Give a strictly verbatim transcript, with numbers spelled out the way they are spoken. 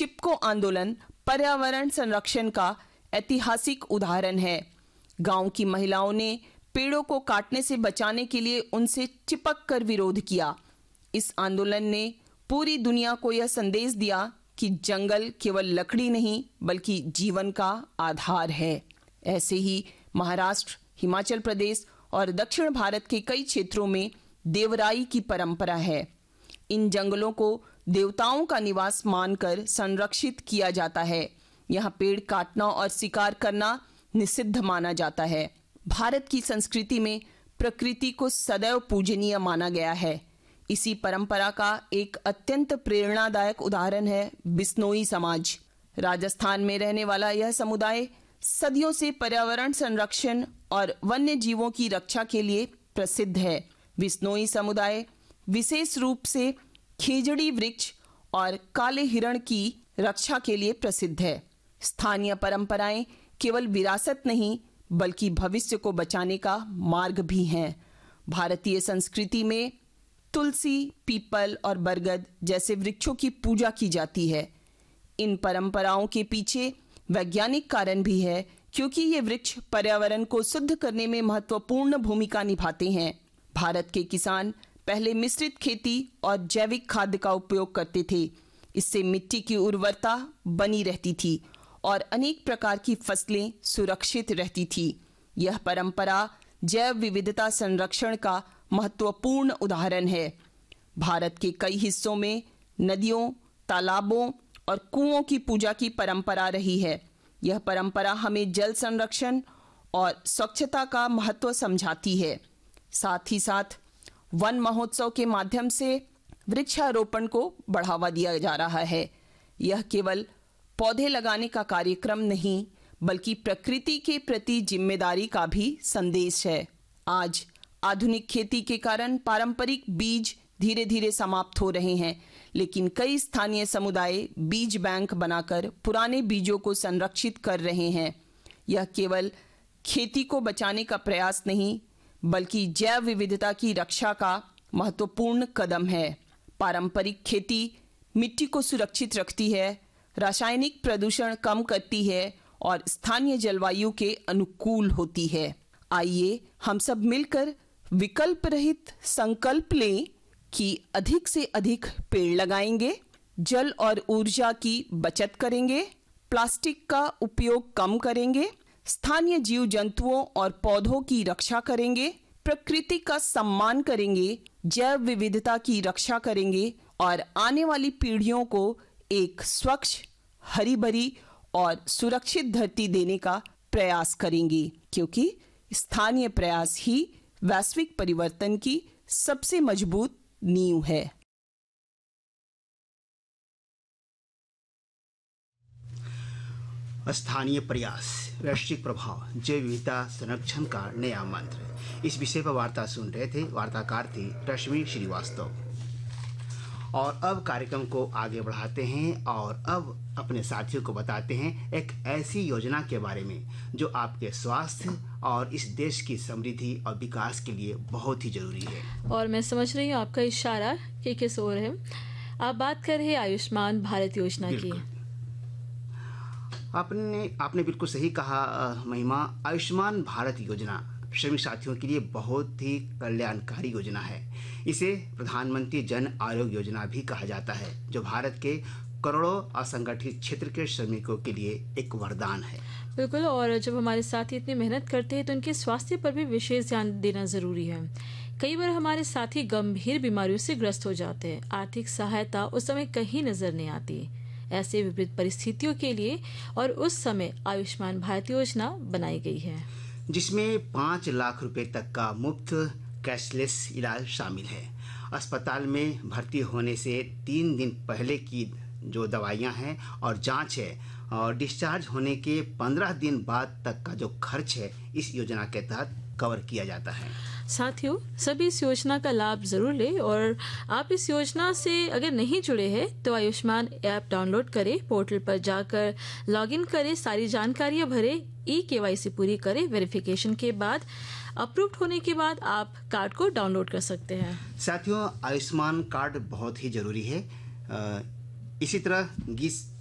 चिपको आंदोलन पर्यावरण संरक्षण का ऐतिहासिक उदाहरण है। गांव की महिलाओं ने पेड़ों को काटने से बचाने के लिए उनसे चिपक कर विरोध किया। इस आंदोलन ने पूरी दुनिया को यह संदेश दिया कि जंगल केवल लकड़ी नहीं बल्कि जीवन का आधार है। ऐसे ही महाराष्ट्र, हिमाचल प्रदेश और दक्षिण भारत के कई क्षेत्रों में देवराई की परंपरा है। इन जंगलों को देवताओं का निवास मानकर संरक्षित किया जाता है। यहाँ पेड़ काटना और शिकार करना निषिद्ध माना जाता है। भारत की संस्कृति में प्रकृति को सदैव पूजनीय माना गया है। इसी परंपरा का एक अत्यंत प्रेरणादायक उदाहरण है बिश्नोई समाज। राजस्थान में रहने वाला यह समुदाय सदियों से पर्यावरण संरक्षण और वन्य जीवों की रक्षा के लिए प्रसिद्ध है। बिश्नोई समुदाय विशेष रूप से खेजड़ी वृक्ष और काले हिरण की रक्षा के लिए प्रसिद्ध है। स्थानीय परंपराएं केवल विरासत नहीं बल्कि भविष्य को बचाने का मार्ग भी हैं। भारतीय संस्कृति में तुलसी, पीपल और बरगद जैसे वृक्षों की पूजा की जाती है। इन परंपराओं के पीछे वैज्ञानिक कारण भी है, क्योंकि ये वृक्ष पर्यावरण को शुद्ध करने में महत्वपूर्ण भूमिका निभाते हैं। भारत के किसान पहले मिश्रित खेती और जैविक खाद्य का उपयोग करते थे। इससे मिट्टी की उर्वरता बनी रहती थी और अनेक प्रकार की फसलें सुरक्षित रहती थी। यह परंपरा जैव विविधता संरक्षण का महत्वपूर्ण उदाहरण है। भारत के कई हिस्सों में नदियों, तालाबों और कुओं की पूजा की परंपरा रही है। यह परंपरा हमें जल संरक्षण और स्वच्छता का महत्व समझाती है। साथ ही साथ वन महोत्सव के माध्यम से वृक्षारोपण को बढ़ावा दिया जा रहा है। यह केवल पौधे लगाने का कार्यक्रम नहीं बल्कि प्रकृति के प्रति जिम्मेदारी का भी संदेश है। आज आधुनिक खेती के कारण पारंपरिक बीज धीरे धीरे समाप्त हो रहे हैं, लेकिन कई स्थानीय समुदाय बीज बैंक बनाकर पुराने बीजों को संरक्षित कर रहे हैं। यह केवल खेती को बचाने का प्रयास नहीं बल्कि जैव विविधता की रक्षा का महत्वपूर्ण कदम है। पारंपरिक खेती मिट्टी को सुरक्षित रखती है, रासायनिक प्रदूषण कम करती है और स्थानीय जलवायु के अनुकूल होती है। आइए हम सब मिलकर विकल्प रहित संकल्प लें कि अधिक से अधिक पेड़ लगाएंगे, जल और ऊर्जा की बचत करेंगे, प्लास्टिक का उपयोग कम करेंगे, स्थानीय जीव जंतुओं और पौधों की रक्षा करेंगे, प्रकृति का सम्मान करेंगे, जैव विविधता की रक्षा करेंगे और आने वाली पीढ़ियों को एक स्वच्छ, हरी भरी और सुरक्षित धरती देने का प्रयास करेंगे, क्योंकि स्थानीय प्रयास ही वैश्विक परिवर्तन की सबसे मजबूत नींव है। स्थानीय प्रयास, वैश्विक प्रभाव, जैव विविधता संरक्षण का नया मंत्र। इस विषय पर वार्ता सुन रहे थे। वार्ताकार थी रश्मि श्रीवास्तव। और अब कार्यक्रम को आगे बढ़ाते हैं और अब अपने साथियों को बताते हैं एक ऐसी योजना के बारे में जो आपके स्वास्थ्य और इस देश की समृद्धि और विकास के लिए बहुत ही जरूरी है। और मैं समझ रही हूँ आपका इशारा कि किस ओर है। आप बात कर रहे हैं आयुष्मान भारत योजना की। आपने आपने बिल्कुल सही कहा महिमा। आयुष्मान भारत योजना श्रमिक साथियों के लिए बहुत ही कल्याणकारी योजना है। इसे प्रधानमंत्री जन आरोग्य योजना भी कहा जाता है, जो भारत के करोड़ों असंगठित क्षेत्र के श्रमिकों के लिए एक वरदान है। बिल्कुल। और जब हमारे साथी इतनी मेहनत करते हैं तो उनके स्वास्थ्य पर भी विशेष ध्यान देना जरूरी है। कई बार हमारे साथी गंभीर बीमारियों से ग्रस्त हो जाते हैं। आर्थिक सहायता उस समय कहीं नजर नहीं आती। ऐसे विपरीत परिस्थितियों के लिए और उस समय आयुष्मान भारत योजना बनाई गई है, जिसमें पाँच लाख रुपए तक का मुफ्त कैशलेस इलाज शामिल है। अस्पताल में भर्ती होने से तीन दिन पहले की जो दवाइयां हैं और जांच है और डिस्चार्ज होने के पंद्रह दिन बाद तक का जो खर्च है इस योजना के तहत कवर किया जाता है। साथियों, सभी इस योजना का लाभ जरूर लें और आप इस योजना से अगर नहीं जुड़े हैं तो आयुष्मान ऐप डाउनलोड करें, पोर्टल पर जाकर लॉगिन करें, सारी जानकारियां भरें, ई केवाईसी पूरी करें। वेरिफिकेशन के बाद अप्रूव्ड होने के बाद आप कार्ड को डाउनलोड कर सकते हैं। साथियों, आयुष्मान कार्ड बहुत ही जरूरी है। इसी तरह